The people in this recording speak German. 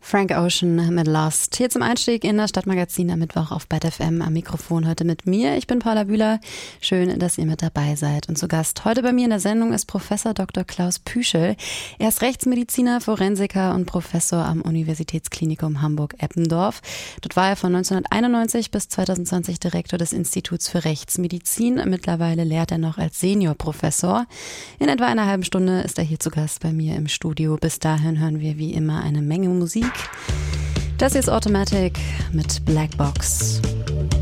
Frank Ocean mit Lost. Hier zum Einstieg in das Stadtmagazin am Mittwoch auf BET FM. Am Mikrofon heute mit mir. Ich bin Paula Bühler. Schön, dass ihr mit dabei seid. Und zu Gast heute bei mir in der Sendung ist Professor Dr. Klaus Püschel. Er ist Rechtsmediziner, Forensiker und Professor am Universitätsklinikum Hamburg-Eppendorf. Dort war er von 1991 bis 2020 Direktor des Instituts für Rechtsmedizin. Mittlerweile lehrt er noch als Seniorprofessor. In etwa einer halben Stunde ist er hier zu Gast bei mir im Studio. Bis dahin hören wir wie immer eine Menge Musik. Das hier ist Automatic mit Black Box.